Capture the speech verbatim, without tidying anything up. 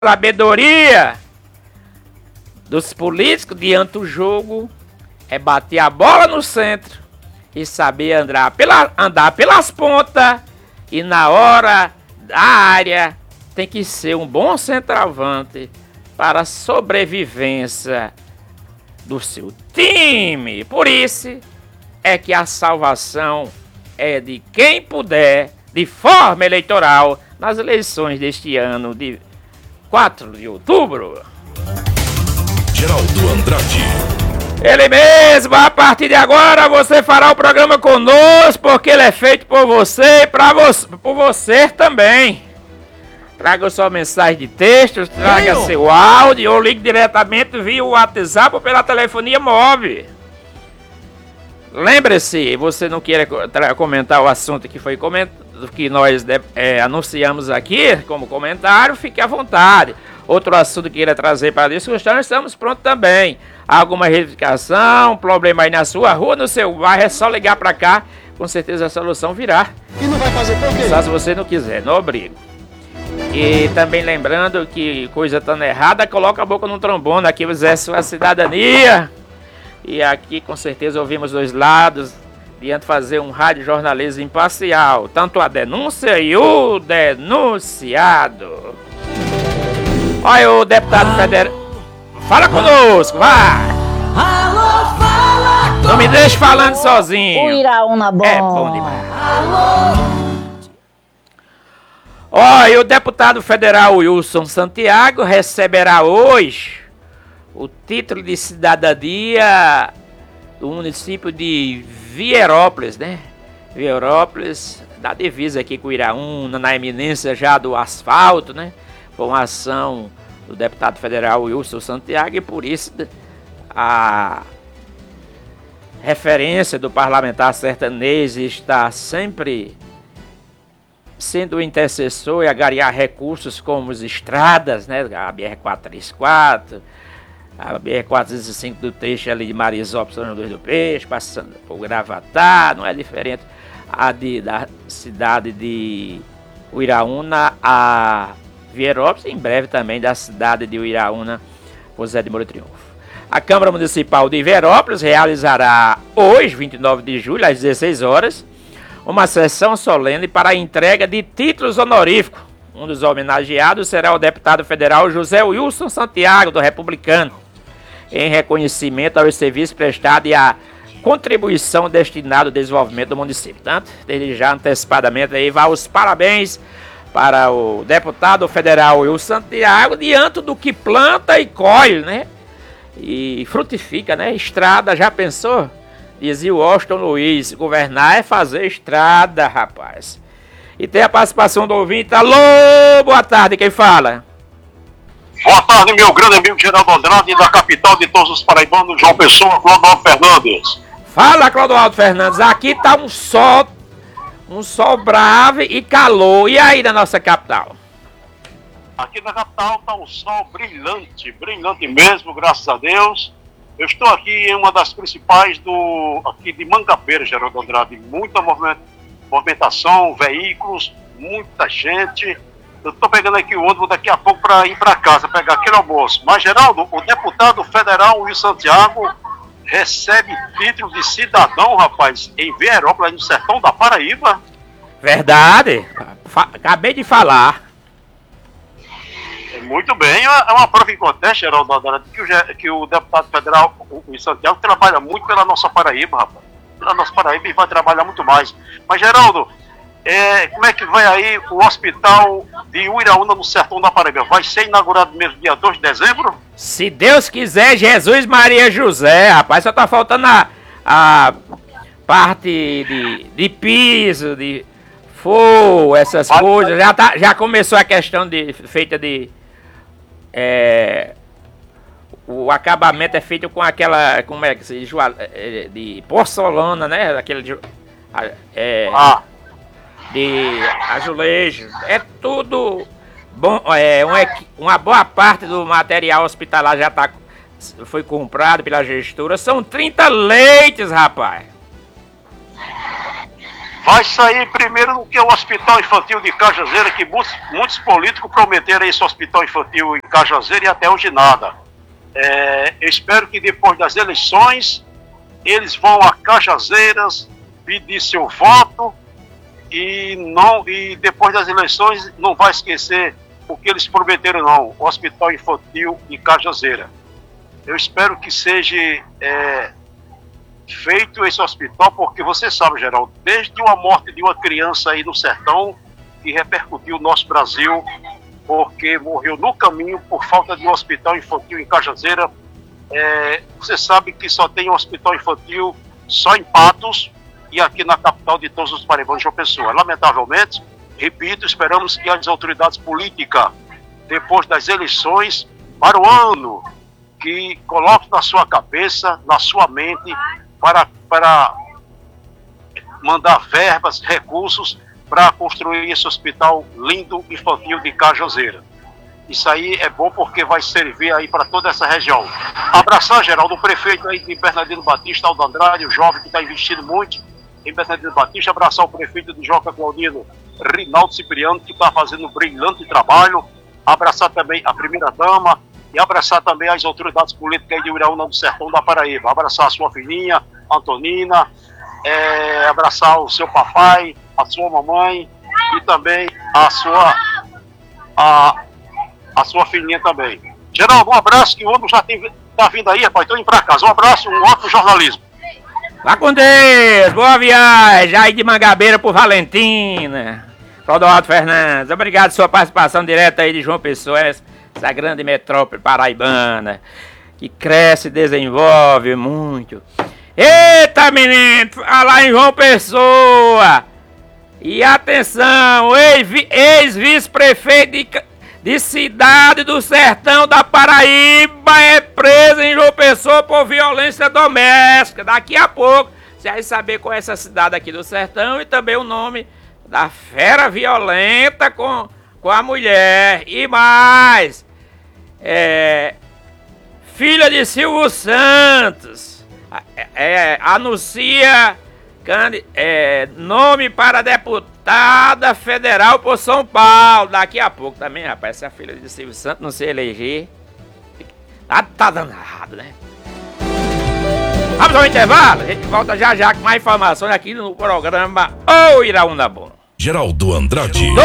sabedoria dos políticos diante do jogo é bater a bola no centro e saber andar, pela, andar pelas pontas e na hora da área tem que ser um bom centroavante para a sobrevivência do seu time. Por isso é que a salvação é de quem puder, de forma eleitoral, nas eleições deste ano de quatro de outubro. Geraldo Andrade. Ele mesmo, a partir de agora você fará o programa conosco, porque ele é feito por você e para você, por você também. Traga sua mensagem de texto, traga Meu. seu áudio ou ligue diretamente via WhatsApp ou pela telefonia móvel. Lembre-se, você não quer comentar o assunto que foi comentado, que nós é, anunciamos aqui como comentário, fique à vontade. Outro assunto que queira trazer para a discussão, estamos prontos também. Alguma reivindicação, problema aí na sua rua, no seu bairro, é só ligar para cá, com certeza a solução virá. E não vai fazer por quê? Só se você não quiser, não obrigo. E também lembrando que coisa tão errada, coloca a boca no trombone, aqui exerce sua cidadania. E aqui com certeza ouvimos dois lados, diante de fazer um rádio jornalismo imparcial, tanto a denúncia e o denunciado. Olha o deputado federal. Fala conosco, vai! Alô, fala Não me deixe falando sozinho. O Iraúna bom. É bom demais. Olha, o deputado federal Wilson Santiago receberá hoje o título de cidadania do município de Vierópolis, né? Vierópolis, da divisa aqui com o Iraúna, na eminência já do asfalto, né? Foi uma ação do deputado federal Wilson Santiago e por isso a referência do parlamentar sertanejo está sempre sendo o intercessor e agariar recursos como as estradas, né? A B R quatrocentos e trinta e quatro, a B R quatrocentos e cinco do trecho ali de Marisópolis, São João do Peixe, passando por Gravatá, não é diferente a de, da cidade de Uiraúna a Vierópolis, em breve também da cidade de Uiraúna, José de Moura Triunfo. A Câmara Municipal de Vierópolis realizará hoje, vinte e nove de julho, às dezesseis horas, uma sessão solene para a entrega de títulos honoríficos. Um dos homenageados será o deputado federal José Wilson Santiago, do Republicano, em reconhecimento aos serviços prestados e à contribuição destinada ao desenvolvimento do município. Portanto, desde já antecipadamente aí vai os parabéns para o deputado federal Wilson Santiago, diante do que planta e colhe, né? E frutifica, né? Estrada, já pensou? Dizia o Washington Luiz, governar é fazer estrada, rapaz. E tem a participação do ouvinte. Alô, boa tarde, quem fala? Boa tarde, meu grande amigo Geraldo Andrade, da capital de todos os paraibanos, João Pessoa, Clodoaldo Fernandes. Fala, Clodoaldo Fernandes, aqui tá um sol, um sol bravo e calor. E aí na nossa capital? Aqui na capital tá um sol brilhante, brilhante mesmo, graças a Deus. Eu estou aqui em uma das principais do aqui de Mangabeira, Geraldo Andrade. Muita movimentação, veículos, muita gente. Eu estou pegando aqui o ônibus daqui a pouco para ir para casa, pegar aquele almoço. Mas, Geraldo, o deputado federal Wilson Santiago recebe título de cidadão, rapaz, em Vierópolis, no sertão da Paraíba. Verdade. Fa- acabei de falar. Muito bem, é uma prova importante, Geraldo Andrade, que o, que o deputado federal, o, o Santiago, trabalha muito pela nossa Paraíba, rapaz. Pela nossa Paraíba e vai trabalhar muito mais. Mas, Geraldo, é, como é que vai aí o hospital de Uiraúna no sertão da Paraíba? Vai ser inaugurado mesmo dia dois de dezembro? Se Deus quiser, Jesus, Maria, José, rapaz, só tá faltando a, a parte de, de piso, de forro, essas vai, coisas. Já, tá, já começou a questão de, feita de... É, o acabamento é feito com aquela, como é que se diz, de porcelana, né? Aquele de, é, ah. de azulejo. É tudo bom. É, uma, uma boa parte do material hospitalar já tá, foi comprado pela gestora. São trinta leites, rapaz. vai sair primeiro do que o Hospital Infantil de Cajazeira, que muitos, muitos políticos prometeram esse Hospital Infantil em Cajazeira e até hoje nada. É, eu espero que depois das eleições eles vão a Cajazeiras pedir seu voto e, não, e depois das eleições não vai esquecer o que eles prometeram não, o Hospital Infantil de Cajazeira. Eu espero que seja é, feito esse hospital, porque você sabe, Geraldo, desde a morte de uma criança aí no sertão, que repercutiu no nosso Brasil, porque morreu no caminho por falta de um hospital infantil em Cajazeira. É, você sabe que só tem um hospital infantil só em Patos e aqui na capital de todos os paraibanos, João Pessoa. Lamentavelmente, repito, esperamos que as autoridades políticas, depois das eleições, para o ano, que coloquem na sua cabeça, na sua mente, para, para mandar verbas, recursos para construir esse hospital lindo infantil de Cajazeira. Isso aí é bom porque vai servir aí para toda essa região. Abraçar, Geraldo, o prefeito aí de Bernardino Batista, Aldo Andrade, o jovem que está investindo muito em Bernardino Batista. Abraçar o prefeito de Joca Claudino, Rinaldo Cipriano, que está fazendo um brilhante trabalho. Abraçar também a primeira-dama e abraçar também as autoridades políticas aí de Uraúna do Sertão da Paraíba. Abraçar a sua filhinha, Antonina, é, abraçar o seu papai, a sua mamãe e também a sua a, a sua filhinha também. Geraldo, um abraço, que o homem já está vindo aí, rapaz, estou indo para casa. Um abraço, um ótimo jornalismo. Vá com Deus, boa viagem, aí de Mangabeira por Valentina. Clodoaldo Fernandes, obrigado pela sua participação direta aí de João Pessoa, essa grande metrópole paraibana, que cresce e desenvolve muito. Eita, menino, falar em João Pessoa. E atenção, ex-vice-prefeito de, de Cidade do Sertão da Paraíba é preso em João Pessoa por violência doméstica. Daqui a pouco você vai saber qual é essa cidade aqui do Sertão e também o nome da fera violenta com, com a mulher. E mais, é, filha de Silvio Santos, é, é, anuncia é, nome para deputada federal por São Paulo. Daqui a pouco também, rapaz, essa filha de Silvio Santos não se eleger, tá, tá dando errado, né? Vamos ao intervalo, a gente volta já já com mais informações aqui no programa O Iraúna Bom. Geraldo Andrade.